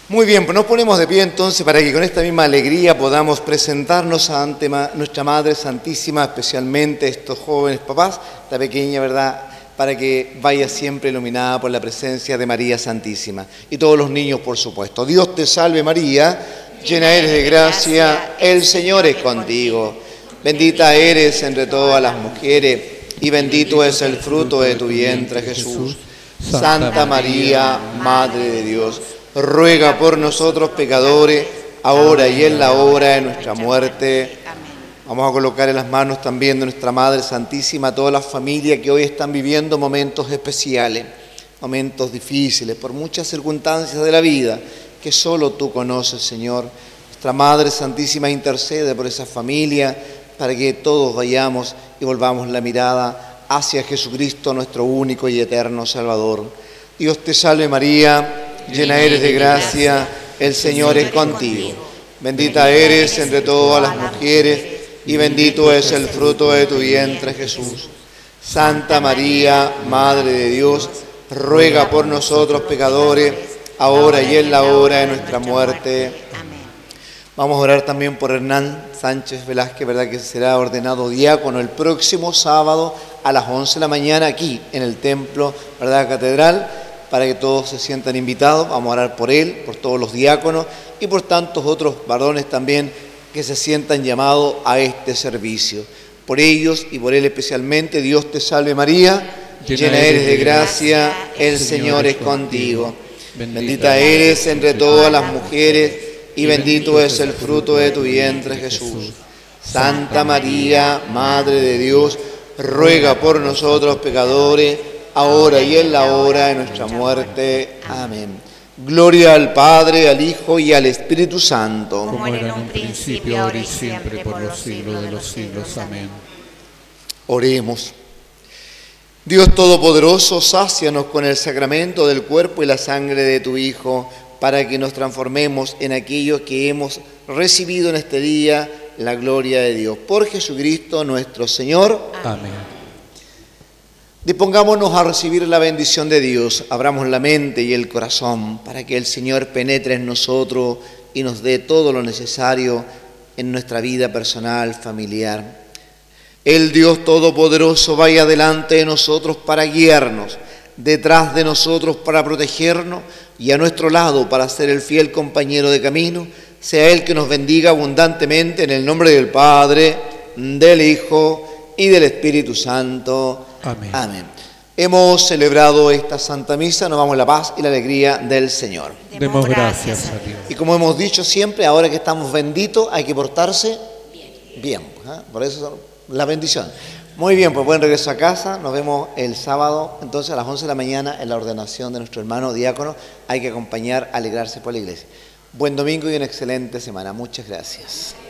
Muy bien, pues nos ponemos de pie entonces para que con esta misma alegría podamos presentarnos ante nuestra Madre Santísima, especialmente estos jóvenes papás, esta pequeña, ¿verdad?, para que vaya siempre iluminada por la presencia de María Santísima. Y todos los niños, por supuesto. Dios te salve María, llena eres de gracia, el Señor es contigo. Bendita eres entre todas las mujeres y bendito es el fruto de tu vientre, Jesús. Santa María, Madre de Dios, ruega por nosotros pecadores, ahora y en la hora de nuestra muerte. Vamos a colocar en las manos también de nuestra Madre Santísima a todas las familias que hoy están viviendo momentos especiales, momentos difíciles, por muchas circunstancias de la vida que solo tú conoces, Señor. Nuestra Madre Santísima intercede por esa familia para que todos vayamos y volvamos la mirada hacia Jesucristo, nuestro único y eterno Salvador. Dios te salve María, llena eres de gracia, el Señor es contigo. Bendita eres entre todas las mujeres y bendito es el fruto de tu vientre, Jesús. Santa María, Madre de Dios, ruega por nosotros pecadores, ahora y en la hora de nuestra muerte. Vamos a orar también por Hernán Sánchez Velázquez, ¿verdad?, que será ordenado diácono el próximo sábado a las 11 de la mañana aquí en el templo, ¿verdad?, catedral, para que todos se sientan invitados. Vamos a orar por él, por todos los diáconos y por tantos otros varones también que se sientan llamados a este servicio. Por ellos y por él especialmente, Dios te salve María, llena eres de gracia, el Señor es contigo. Bendita eres entre todas las mujeres y bendito es el fruto de tu vientre, Jesús. Santa María, Madre de Dios, ruega por nosotros pecadores, ahora y en la hora de nuestra muerte. Amén. Gloria al Padre, al Hijo y al Espíritu Santo. Como era en un principio, ahora y siempre, por los siglos de los siglos. Amén. Oremos. Dios Todopoderoso, sácianos con el sacramento del cuerpo y la sangre de tu Hijo, para que nos transformemos en aquello que hemos recibido en este día, la gloria de Dios. Por Jesucristo nuestro Señor. Amén. Dispongámonos a recibir la bendición de Dios, abramos la mente y el corazón para que el Señor penetre en nosotros y nos dé todo lo necesario en nuestra vida personal, familiar. El Dios Todopoderoso vaya delante de nosotros para guiarnos, detrás de nosotros para protegernos y a nuestro lado para ser el fiel compañero de camino. Sea Él que nos bendiga abundantemente en el nombre del Padre, del Hijo y del Espíritu Santo. Amén. Amén. Hemos celebrado esta Santa Misa, nos vamos en la paz y la alegría del Señor. Demos gracias a Dios. Y como hemos dicho siempre, ahora que estamos benditos, hay que portarse bien. Por eso la bendición. Muy bien, pues buen regreso a casa. Nos vemos el sábado, entonces a las 11 de la mañana en la ordenación de nuestro hermano diácono. Hay que acompañar, alegrarse por la iglesia. Buen domingo y una excelente semana. Muchas gracias.